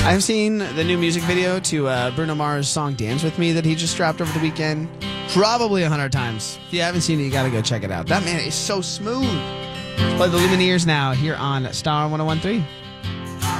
I've seen the new music video to Bruno Mars' song Dance With Me that he just dropped over the weekend probably 100 times. If you haven't seen it, you got to go check it out. That man is so smooth. Let's play the Lumineers now here on Star 101.3.